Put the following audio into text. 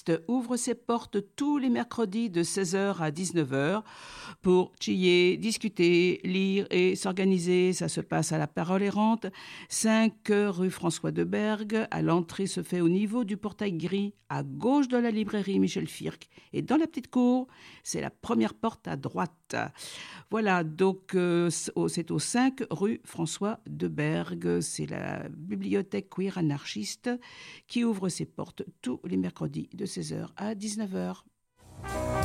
ouvre ses portes tous les mercredis de 16h à 19h pour chiller, discuter, lire et s'organiser. Ça se passe à la Parole Errante, 5 rue François de Bergue. À l'entrée se fait au niveau du portail gris, à gauche de la librairie Michel Firck. Et dans la petite cour, c'est la première porte à droite. Voilà, donc c'est au 5 rue François de Bergue. C'est la bibliothèque queer anarchiste qui ouvre ses portes tous les mercredis de 16h à 19h.